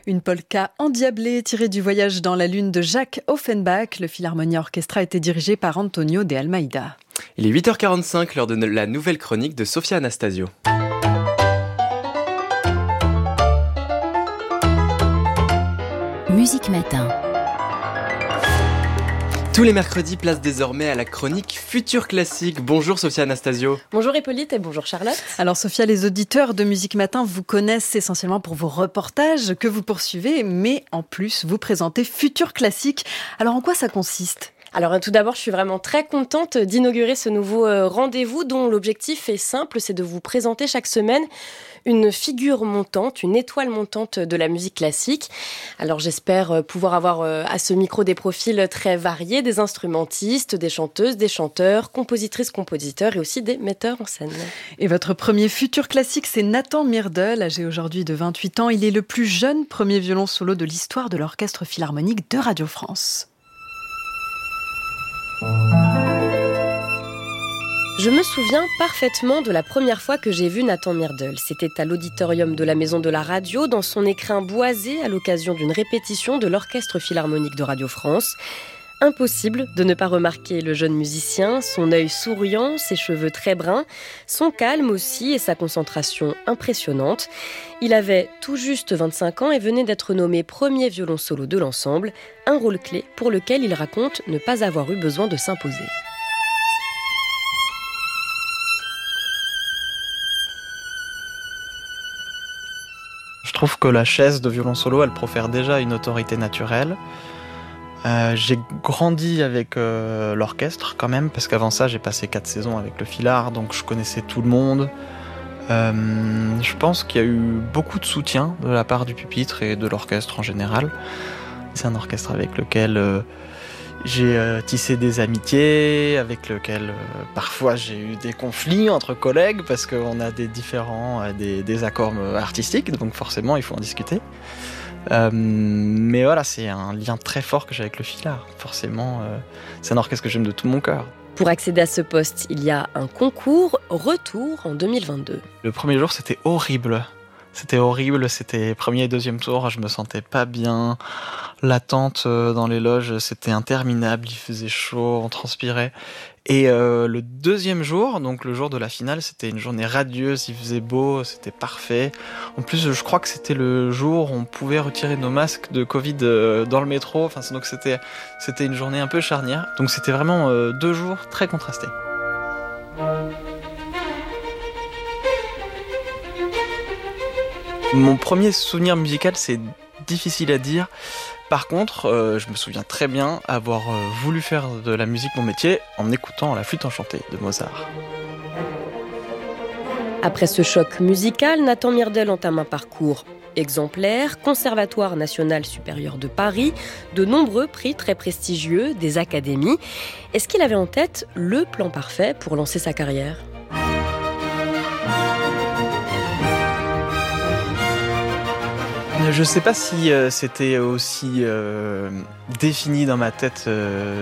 Une polka endiablée tirée du Voyage dans la Lune de Jacques Offenbach. Le Philharmonia Orchestra était dirigé par Antonio de Almeida. Il est 8h45, l'heure de la nouvelle chronique de Sophia Anastasio. Musique Matin. Tous les mercredis, place désormais à la chronique Futur Classique. Bonjour Sophia Anastasio. Bonjour Hippolyte et bonjour Charlotte. Alors Sophia, les auditeurs de Musique Matin vous connaissent essentiellement pour vos reportages que vous poursuivez, mais en plus vous présentez Futur Classique. Alors en quoi ça consiste ? Alors tout d'abord, je suis vraiment très contente d'inaugurer ce nouveau rendez-vous dont l'objectif est simple, c'est de vous présenter chaque semaine une figure montante, une étoile montante de la musique classique. Alors j'espère pouvoir avoir à ce micro des profils très variés, des instrumentistes, des chanteuses, des chanteurs, compositrices, compositeurs et aussi des metteurs en scène. Et votre premier Futur Classique, c'est Nathan Myrdal, âgé aujourd'hui de 28 ans. Il est le plus jeune premier violon solo de l'histoire de l'Orchestre Philharmonique de Radio France. Je me souviens parfaitement de la première fois que j'ai vu Nathan Myrdal. C'était à l'auditorium de la Maison de la Radio, dans son écrin boisé à l'occasion d'une répétition de l'Orchestre Philharmonique de Radio France. Impossible de ne pas remarquer le jeune musicien, son œil souriant, ses cheveux très bruns, son calme aussi et sa concentration impressionnante. Il avait tout juste 25 ans et venait d'être nommé premier violon solo de l'ensemble, un rôle clé pour lequel il raconte ne pas avoir eu besoin de s'imposer. Je trouve que la chaise de violon solo, elle profère déjà une autorité naturelle. J'ai grandi avec l'orchestre quand même, parce qu'avant ça, j'ai passé 4 saisons avec le Philhar, donc je connaissais tout le monde. Je pense qu'il y a eu beaucoup de soutien de la part du pupitre et de l'orchestre en général. C'est un orchestre avec lequel j'ai tissé des amitiés, avec lequel parfois j'ai eu des conflits entre collègues parce qu'on a des différents désaccords artistiques, donc forcément il faut en discuter. Mais voilà, c'est un lien très fort que j'ai avec le Philhar. Forcément, c'est un orchestre que j'aime de tout mon cœur. Pour accéder à ce poste, il y a un concours, retour en 2022. Le premier jour, c'était horrible. C'était premier et deuxième tour, je me sentais pas bien. L'attente dans les loges, c'était interminable, il faisait chaud, on transpirait. Et le deuxième jour, donc le jour de la finale, c'était une journée radieuse, il faisait beau, c'était parfait. En plus, je crois que c'était le jour où on pouvait retirer nos masques de Covid dans le métro. Donc c'était une journée un peu charnière. Donc c'était vraiment 2 jours très contrastés. Mon premier souvenir musical, c'est difficile à dire. Par contre, je me souviens très bien avoir voulu faire de la musique mon métier en écoutant la flûte enchantée de Mozart. Après ce choc musical, Nathan Myrdal entame un parcours exemplaire, Conservatoire national supérieur de Paris, de nombreux prix très prestigieux, des académies. Est-ce qu'il avait en tête le plan parfait pour lancer sa carrière ? Je sais pas si c'était aussi défini dans ma tête